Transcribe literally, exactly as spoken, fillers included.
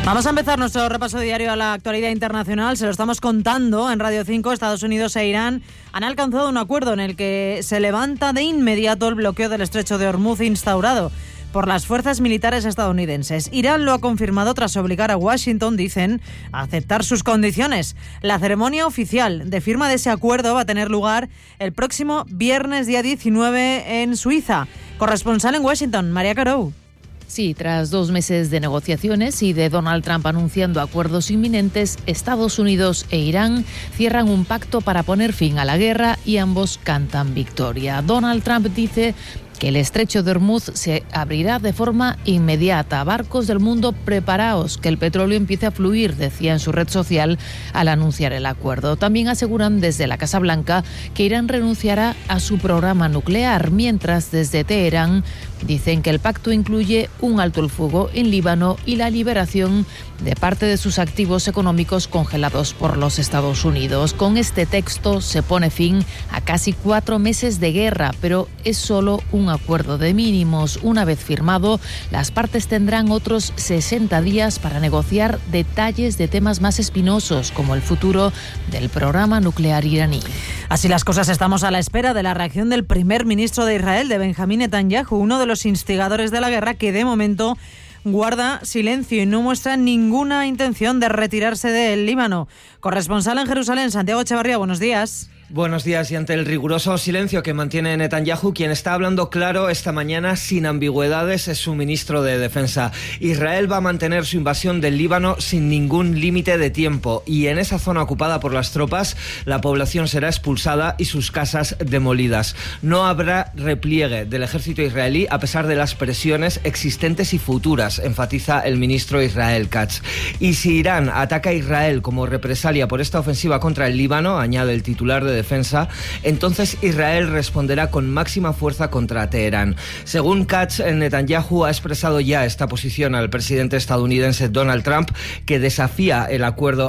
Vamos a empezar nuestro repaso diario a la actualidad internacional. Se lo estamos contando en Radio cinco. Estados Unidos e Irán han alcanzado un acuerdo en el que se levanta de inmediato el bloqueo del estrecho de Hormuz instaurado por las fuerzas militares estadounidenses. Irán lo ha confirmado tras obligar a Washington, dicen, a aceptar sus condiciones. La ceremonia oficial de firma de ese acuerdo va a tener lugar el próximo viernes día diecinueve en Suiza. Corresponsal en Washington, María Carou. Sí, tras dos meses de negociaciones y de Donald Trump anunciando acuerdos inminentes, Estados Unidos e Irán cierran un pacto para poner fin a la guerra y ambos cantan victoria. Donald Trump dice que el estrecho de Hormuz se abrirá de forma inmediata. Barcos del mundo, preparaos, que el petróleo empiece a fluir, decía en su red social al anunciar el acuerdo. También aseguran desde la Casa Blanca que Irán renunciará a su programa nuclear, mientras desde Teherán dicen que el pacto incluye un alto el fuego en Líbano y la liberación de parte de sus activos económicos congelados por los Estados Unidos. Con este texto se pone fin a casi cuatro meses de guerra, pero es solo un acuerdo de mínimos. Una vez firmado, las partes tendrán otros sesenta días para negociar detalles de temas más espinosos, como el futuro del programa nuclear iraní. Así las cosas, estamos a la espera de la reacción del primer ministro de Israel, de Benjamín Netanyahu, uno de los instigadores de la guerra, que de momento guarda silencio y no muestra ninguna intención de retirarse del Líbano. Corresponsal en Jerusalén, Santiago Echevarría, buenos días. Buenos días. Y ante el riguroso silencio que mantiene Netanyahu, quien está hablando claro esta mañana sin ambigüedades es su ministro de Defensa. Israel va a mantener su invasión del Líbano sin ningún límite de tiempo, y en esa zona ocupada por las tropas la población será expulsada y sus casas demolidas. No habrá repliegue del ejército israelí a pesar de las presiones existentes y futuras, enfatiza el ministro Israel Katz. Y si Irán ataca a Israel como represalia por esta ofensiva contra el Líbano, añade el titular de Defensa, entonces Israel responderá con máxima fuerza contra Teherán. Según Katz, Netanyahu ha expresado ya esta posición al presidente estadounidense Donald Trump, que desafía el acuerdo